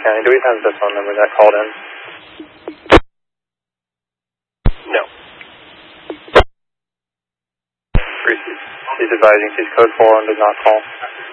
County, do we have the phone number that called in? No. She's advising she's code 4 and did not call.